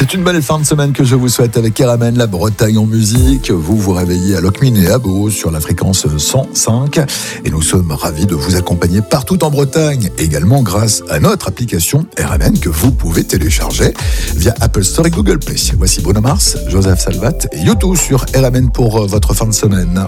C'est une belle fin de semaine que je vous souhaite avec RMN, la Bretagne en musique. Vous vous réveillez à Locmine et à Beau sur la fréquence 105. Et nous sommes ravis de vous accompagner partout en Bretagne. Également grâce à notre application RMN que vous pouvez télécharger via Apple Store et Google Play. Voici Bruno Mars, Joseph Salvat et YouTube sur RMN pour votre fin de semaine.